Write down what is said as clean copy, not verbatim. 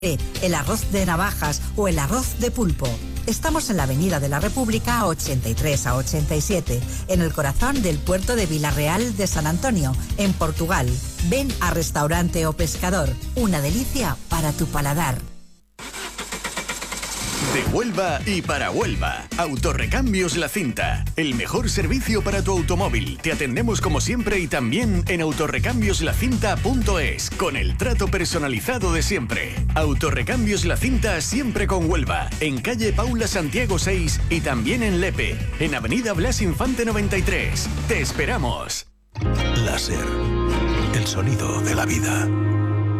el arroz de navajas o el arroz de pulpo. Estamos en la Avenida de la República 83 a 87, en el corazón del puerto de Vilarreal de San Antonio, en Portugal. Ven a Restaurante O Pescador, una delicia para tu paladar. De Huelva y para Huelva. Autorrecambios La Cinta. El mejor servicio para tu automóvil. Te atendemos como siempre y también en autorrecambiolacinta.es, con el trato personalizado de siempre. Autorrecambios La Cinta, siempre con Huelva. En calle Paula Santiago 6 y también en Lepe. En avenida Blas Infante 93. Te esperamos. Láser. El sonido de la vida.